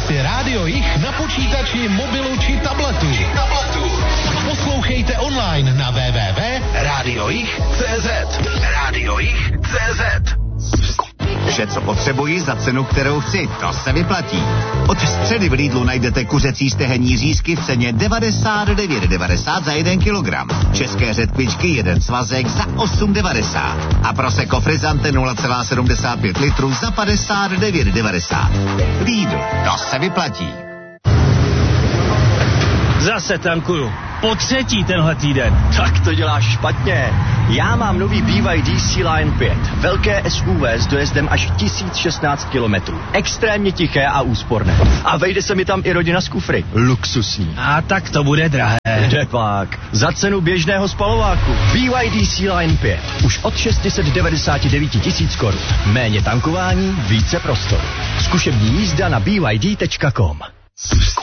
si Rádio Jich na počítači, mobilu či tabletu. Poslouchejte online na www.radiojich.cz. Radiojich.cz. Vše, co potřebuji za cenu, kterou chci, to se vyplatí. Od středy v Lidlu najdete kuřecí stehenní řízky v ceně 99,90 za 1 kilogram. České řetkvičky 1 svazek za 8,90. A Prosecco Frizzante 0,75 litru za 59,90. Lidl, to se vyplatí. Zase tankuju. Po třetí tenhle týden. Tak to děláš špatně. Já mám nový BYD Sea-Line 5. Velké SUV s dojezdem až 1016 kilometrů. Extrémně tiché a úsporné. A vejde se mi tam i rodina z kufry. Luxusní. A tak to bude drahé. Pak. Za cenu běžného spalováku. BYD Sea-Line 5. Už od 699 tisíc korun. Méně tankování, více prostoru. Zkušební jízda na byd.com.